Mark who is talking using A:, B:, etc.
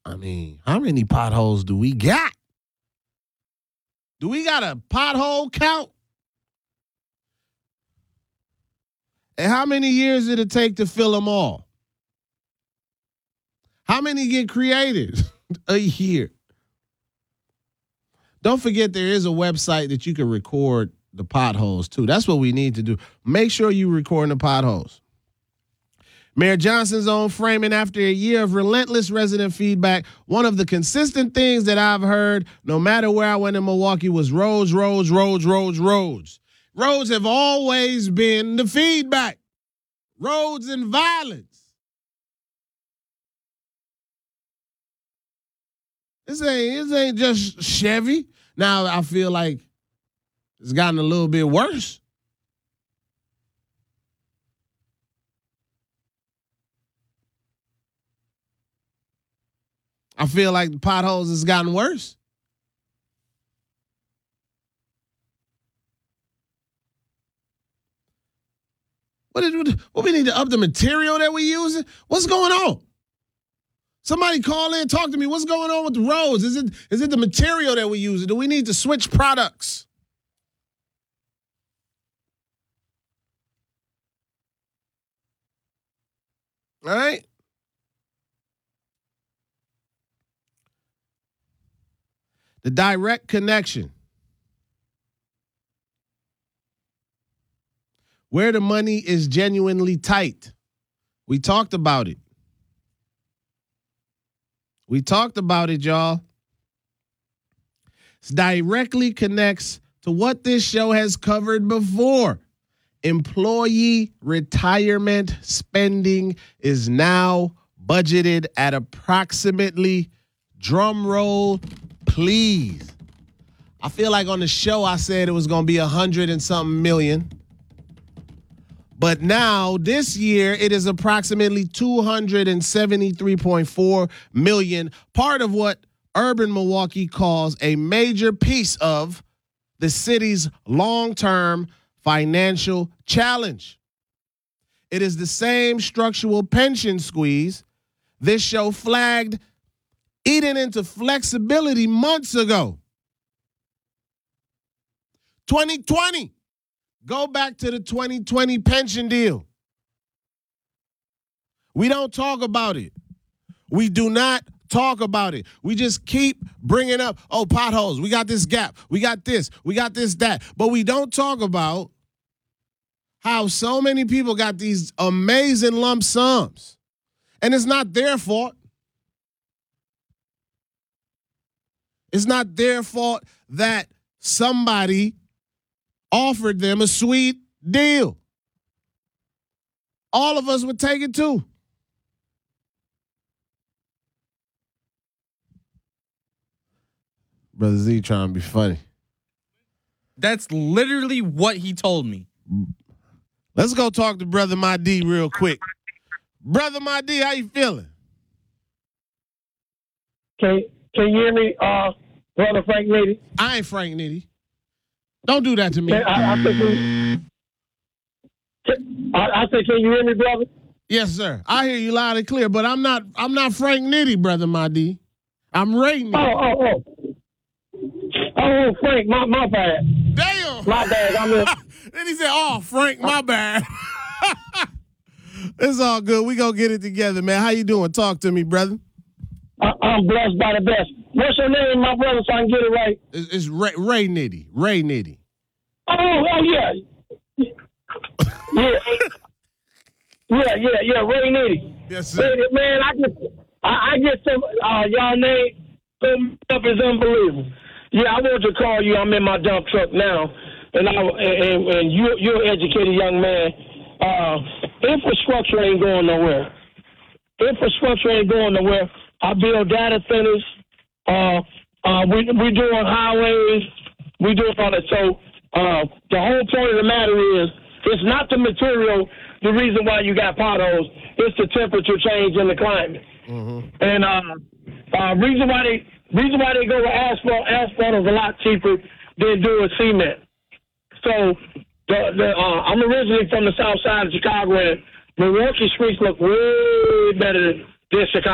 A: I mean, how many potholes do we got? Do we got a pothole count? And how many years did it take to fill them all? How many get created a year? Don't forget there is a website that you can record the potholes too. That's what we need to do. Make sure you record the potholes. Mayor Johnson's own framing after a year of relentless resident feedback. One of the consistent things that I've heard, no matter where I went in Milwaukee, was roads, roads, roads, roads, roads. Roads have always been the feedback. Roads and violence. This ain't just Chevy. Now I feel like it's gotten a little bit worse. I feel like the potholes has gotten worse. What we need to up the material that we using? What's going on? Somebody call in, talk to me. What's going on with the roads? Is it the material that we use? Do we need to switch products? All right. The direct connection. Where the money is genuinely tight. We talked about it. We talked about it, y'all. It directly connects to what this show has covered before. Employee retirement spending is now budgeted at approximately, drum roll, please. I feel like on the show I said it was going to be 100 and something million. But now this year it is approximately 273.4 million, part of what Urban Milwaukee calls a major piece of the city's long-term financial challenge. It is the same structural pension squeeze this show flagged eating into flexibility months ago. 2020. Go back to the 2020 pension deal. We don't talk about it. We do not talk about it. We just keep bringing up, potholes. We got this gap. We got this. We got this, that. But we don't talk about how so many people got these amazing lump sums. And it's not their fault. It's not their fault that somebody offered them a sweet deal. All of us would take it too. Brother Z trying to be funny.
B: That's literally what he told me.
A: Let's go talk to Brother Mahdi real quick. Brother Mahdi, how you feeling?
C: Can you hear me, Brother Frank Nitty?
A: I ain't Frank Nitty. Don't do that to me.
C: I said, can you hear me, brother?
A: Yes, sir. I hear you loud and clear, but I'm not Frank Nitty, Brother Mahdi. I'm Ray Nitty.
C: Oh, Frank, my bad.
A: Damn.
C: My bad.
A: Then he said, Frank, my bad. It's all good. We gonna get it together, man. How you doing? Talk to me, brother.
C: I'm blessed by the best. What's your name, my brother, so I can get it right?
A: It's Ray Nitty. Ray Nitty.
C: Oh, yeah. Yeah, Ray Nitty.
A: Yes, sir.
C: Man, I get some, y'all name, some stuff is unbelievable. Yeah, I wanted to call you. I'm in my dump truck now, and you're an educated young man. Infrastructure ain't going nowhere. I build data centers. We doing highways. We doing all that. So the whole point of the matter is, it's not the material. The reason why you got potholes, it's the temperature change in the climate. Mm-hmm. And reason why they go with asphalt. Asphalt is a lot cheaper than doing cement. So I'm originally from the south side of Chicago, and Milwaukee streets look way better than Chicago.